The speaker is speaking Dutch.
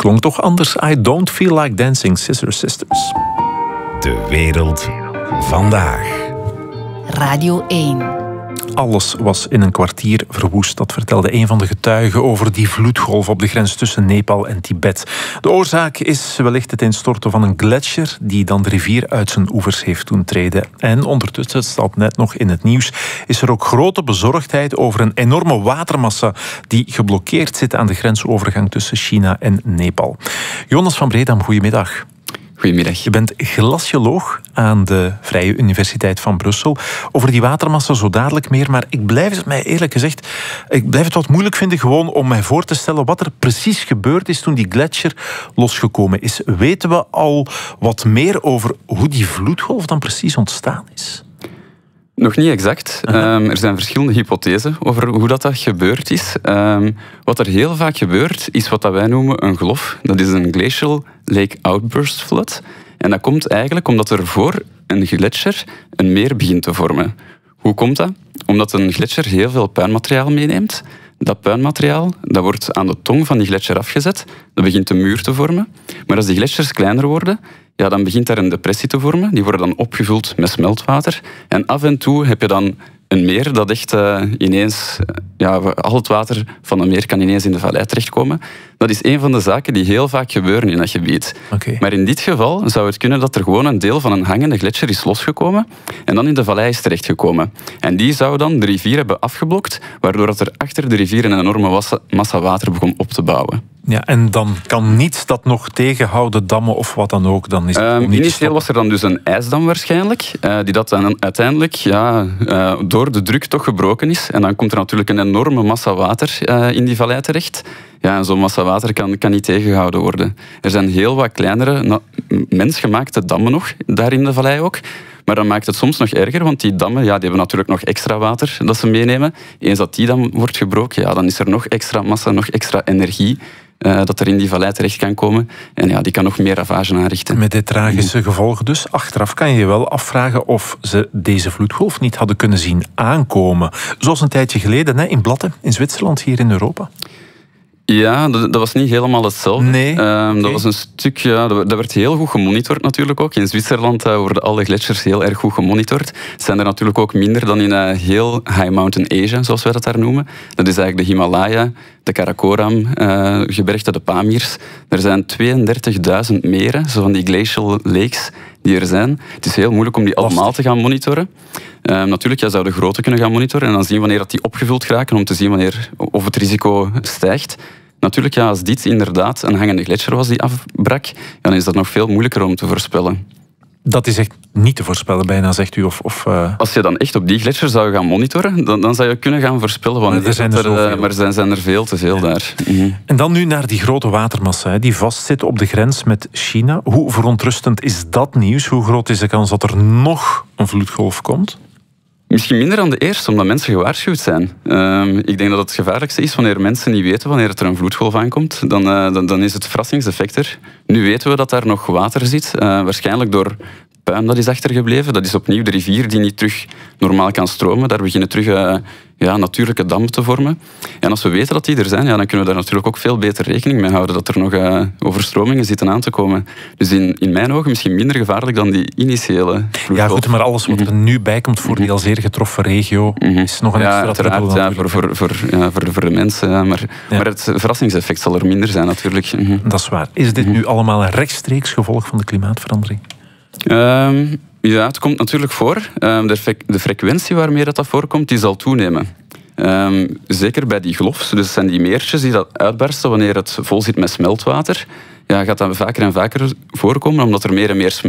klonk toch anders. I don't feel like dancing, Scissor Sisters. De wereld vandaag. Radio 1. Alles was in een kwartier verwoest. Dat vertelde een van de getuigen over die vloedgolf op de grens tussen Nepal en Tibet. De oorzaak is wellicht het instorten van een gletsjer die dan de rivier uit zijn oevers heeft doen treden. En ondertussen, het staat net nog in het nieuws, is er ook grote bezorgdheid over een enorme watermassa die geblokkeerd zit aan de grensovergang tussen China en Nepal. Jonas van Bredam, goedemiddag. Goedemiddag. Je bent glacioloog aan de Vrije Universiteit van Brussel. Over die watermassa zo dadelijk meer, maar ik blijf het mij eerlijk gezegd, ik blijf het wat moeilijk vinden gewoon om mij voor te stellen wat er precies gebeurd is toen die gletsjer losgekomen is. Weten we al wat meer over hoe die vloedgolf dan precies ontstaan is? Nog niet exact. Er zijn verschillende hypothesen over hoe dat gebeurd is. Wat er heel vaak gebeurt, is wat wij noemen een glof. Dat is een glacial lake outburst flood. En dat komt eigenlijk omdat er voor een gletsjer een meer begint te vormen. Hoe komt dat? Omdat een gletsjer heel veel puinmateriaal meeneemt. Dat puinmateriaal dat wordt aan de tong van die gletsjer afgezet. Dat begint een muur te vormen. Maar als die gletsjers kleiner worden, ja, dan begint daar een depressie te vormen. Die worden dan opgevuld met smeltwater. En af en toe heb je dan een meer dat echt ineens... al het water van een meer kan ineens in de vallei terechtkomen. Dat is een van de zaken die heel vaak gebeuren in dat gebied. Okay. Maar in dit geval zou het kunnen dat er gewoon een deel van een hangende gletsjer is losgekomen en dan in de vallei is terechtgekomen. En die zou dan de rivier hebben afgeblokt, waardoor er achter de rivier een enorme massa water begon op te bouwen. Ja, en dan kan niets dat nog tegenhouden, dammen of wat dan ook. Dan is het niet initieel was er dan dus een ijsdam waarschijnlijk, die dat dan uiteindelijk door de druk toch gebroken is. En dan komt er natuurlijk een enorme massa water in die vallei terecht. Ja, en zo'n massa water kan niet tegengehouden worden. Er zijn heel wat kleinere, mensgemaakte dammen nog, daar in de vallei ook. Maar dan maakt het soms nog erger, want die dammen die hebben natuurlijk nog extra water dat ze meenemen. Eens dat die dam wordt gebroken, dan is er nog extra massa, nog extra energie dat er in die vallei terecht kan komen. En die kan nog meer ravage aanrichten. Met dit tragische gevolg dus. Achteraf kan je je wel afvragen of ze deze vloedgolf niet hadden kunnen zien aankomen. Zoals een tijdje geleden in Blatte, in Zwitserland, hier in Europa. Ja, dat was niet helemaal hetzelfde. Nee. Dat was een stuk... dat werd heel goed gemonitord natuurlijk ook. In Zwitserland worden alle gletsjers heel erg goed gemonitord. Het zijn er natuurlijk ook minder dan in heel High Mountain Asia, zoals wij dat daar noemen. Dat is eigenlijk de Himalaya, de Karakoram, gebergte, de Pamirs. Er zijn 32.000 meren, zo van die glacial lakes die er zijn. Het is heel moeilijk om die allemaal te gaan monitoren. Natuurlijk, je zou de grootte kunnen gaan monitoren en dan zien wanneer dat die opgevuld geraken, om te zien of het risico stijgt. Natuurlijk, als dit inderdaad een hangende gletsjer was die afbrak, dan is dat nog veel moeilijker om te voorspellen. Dat is echt niet te voorspellen, bijna, zegt u? Als je dan echt op die gletsjer zou gaan monitoren, dan zou je kunnen gaan voorspellen. Maar er zijn er veel te veel daar. Mm-hmm. En dan nu naar die grote watermassa die vastzit op de grens met China. Hoe verontrustend is dat nieuws? Hoe groot is de kans dat er nog een vloedgolf komt? Misschien minder dan de eerste, omdat mensen gewaarschuwd zijn. Ik denk dat het gevaarlijkste is wanneer mensen niet weten wanneer er een vloedgolf aankomt. Dan is het verrassingseffect er. Nu weten we dat daar nog water zit. Waarschijnlijk door puin dat is achtergebleven. Dat is opnieuw de rivier die niet terug normaal kan stromen. Daar beginnen terug natuurlijke dammen te vormen. En als we weten dat die er zijn, dan kunnen we daar natuurlijk ook veel beter rekening mee houden dat er nog overstromingen zitten aan te komen. Dus in mijn ogen misschien minder gevaarlijk dan die initiële vloedgolf. Ja goed, maar alles wat er nu bij komt voor die al zeer getroffen regio is nog een extra trubbel. Ja, voor de mensen. Maar het verrassingseffect zal er minder zijn natuurlijk. Dat is waar. Is dit nu allemaal een rechtstreeks gevolg van de klimaatverandering? Het komt natuurlijk voor. De frequentie waarmee dat voorkomt, die zal toenemen. Zeker bij die glofs, dus zijn die meertjes die dat uitbarsten wanneer het vol zit met smeltwater, gaat dat vaker en vaker voorkomen, omdat er meer en meer